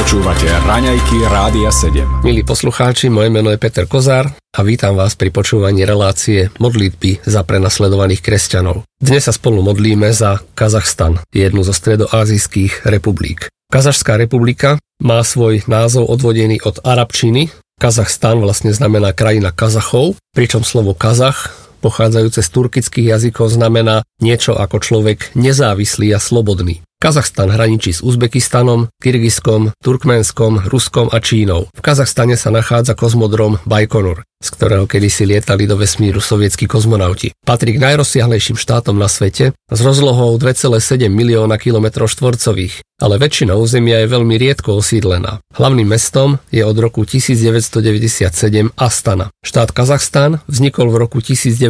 Počúvate Raňajky Rádia 7. Milí poslucháči, moje meno je Peter Kozár a vítam vás pri počúvaní relácie modlitby za prenasledovaných kresťanov. Dnes sa spolu modlíme za Kazachstan, jednu zo stredoázijských republik. Kazašská republika má svoj názov odvodený od arabčiny. Kazachstan vlastne znamená krajina Kazachov, pričom slovo Kazach, pochádzajúce z turkických jazykov, znamená niečo ako človek nezávislý a slobodný. Kazachstan hraničí s Uzbekistanom, Kyrgyzskom, Turkmenskom, Ruskom a Čínou. V Kazachstane sa nachádza kozmodrom Bajkonur, z ktorého kedysi lietali do vesmíru sovietskí kozmonauti. Patrí k najrozsiahlejším štátom na svete s rozlohou 2,7 milióna km štvorcových, ale väčšina územia je veľmi riedko osídlená. Hlavným mestom je od roku 1997 Astana. Štát Kazachstan vznikol v roku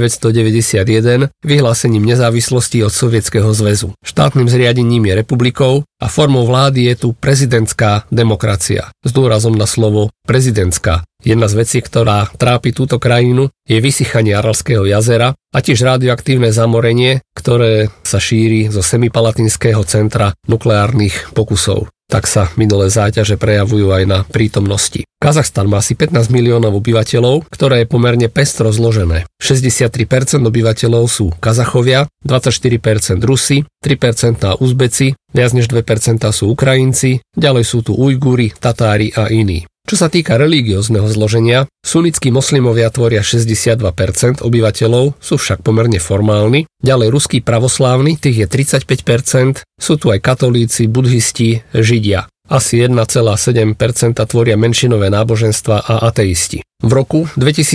1991 vyhlásením nezávislosti od Sovietskeho zväzu. Štátnym zriadením je republikou a formou vlády je tu prezidentská demokracia. S dôrazom na slovo prezidentská. Jedna z vecí, ktorá trápi túto krajinu, je vysychanie Aralského jazera a tiež radioaktívne zamorenie, ktoré sa šíri zo Semipalatinského centra nukleárnych pokusov. Tak sa minulé záťaže prejavujú aj na prítomnosti. Kazachstan má asi 15 miliónov obyvateľov, ktoré je pomerne pestro zložené. 63% obyvateľov sú Kazachovia, 24% Rusi, 3% Uzbeci, viac než 2% sú Ukrajinci, ďalej sú tu Ujguri, Tatári a iní. Čo sa týka religiózneho zloženia, sunnickí moslimovia tvoria 62% obyvateľov, sú však pomerne formálni. Ďalej ruskí pravoslávni, tých je 35%, sú tu aj katolíci, budhisti, židia. Asi 1,7% tvoria menšinové náboženstva a ateisti. V roku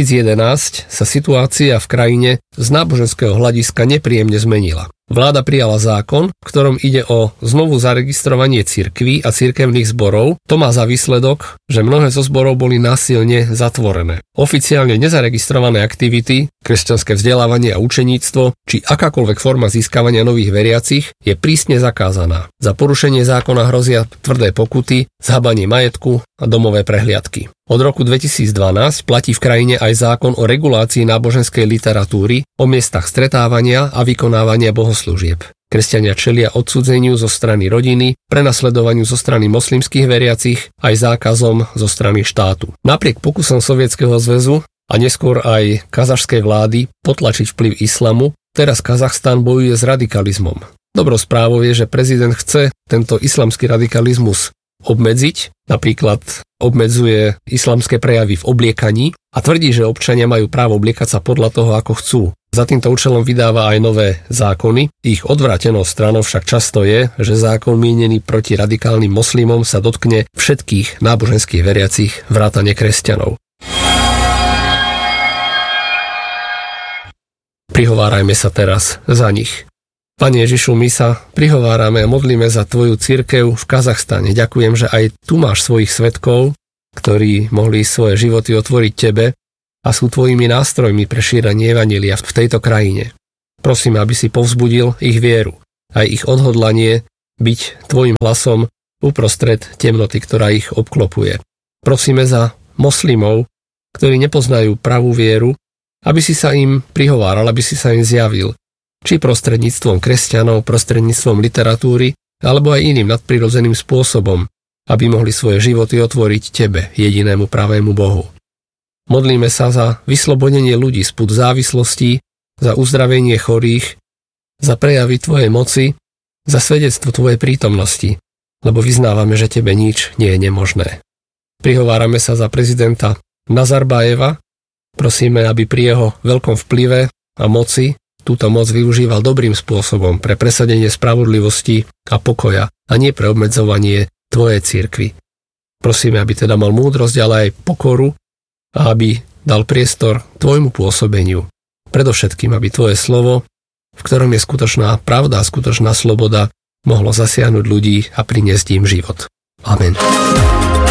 2011 sa situácia v krajine z náboženského hľadiska nepríjemne zmenila. Vláda prijala zákon, v ktorom ide o znovu zaregistrovanie cirkví a cirkevných zborov. To má za výsledok, že mnohé zo zborov boli násilne zatvorené. Oficiálne nezaregistrované aktivity, kresťanské vzdelávanie a učeníctvo, či akákoľvek forma získavania nových veriacich je prísne zakázaná. Za porušenie zákona hrozia tvrdé pokuty, zhabanie majetku a domové prehliadky. Od roku 2012 platí v krajine aj zákon o regulácii náboženskej literatúry, o miestach stretávania a vykonávania bohoslúžieb. Kresťania čelia odsudzeniu zo strany rodiny, prenasledovaniu zo strany moslimských veriacich aj zákazom zo strany štátu. Napriek pokusom Sovietskeho zväzu a neskôr aj kazašskej vlády potlačiť vplyv islamu, teraz Kazachstan bojuje s radikalizmom. Dobrou správou je, že prezident chce tento islamský radikalizmus obmedziť, napríklad obmedzuje islamské prejavy v obliekaní a tvrdí, že občania majú právo obliekať sa podľa toho, ako chcú. Za týmto účelom vydáva aj nové zákony. Ich odvrátenou stranou však často je, že zákon mienený proti radikálnym moslimom sa dotkne všetkých náboženských veriacich vrátane kresťanov. Prihovárajme sa teraz za nich. Pane Ježišu, my sa prihovárame a modlíme za Tvoju cirkev v Kazachstane. Ďakujem, že aj tu máš svojich svedkov, ktorí mohli svoje životy otvoriť Tebe a sú Tvojimi nástrojmi pre šírenie evanjelia v tejto krajine. Prosím, aby si povzbudil ich vieru a ich odhodlanie byť Tvojim hlasom uprostred temnoty, ktorá ich obklopuje. Prosíme za moslimov, ktorí nepoznajú pravú vieru, aby si sa im prihováral, aby si sa im zjavil. Či prostredníctvom kresťanov, prostredníctvom literatúry, alebo aj iným nadprirodzeným spôsobom, aby mohli svoje životy otvoriť Tebe, jedinému pravému Bohu. Modlíme sa za vyslobodenie ľudí spod závislostí, za uzdravenie chorých, za prejavy Tvojej moci, za svedectvo Tvojej prítomnosti, lebo vyznávame, že Tebe nič nie je nemožné. Prihovárame sa za prezidenta Nazarbajeva, prosíme, aby pri jeho veľkom vplyve a moci túto moc využíval dobrým spôsobom pre presadenie spravodlivosti a pokoja a nie pre obmedzovanie Tvojej cirkvi. Prosíme, aby teda mal múdrosť, ale aj pokoru a aby dal priestor Tvojmu pôsobeniu. Predovšetkým, aby Tvoje slovo, v ktorom je skutočná pravda a skutočná sloboda, mohlo zasiahnuť ľudí a priniesť im život. Amen.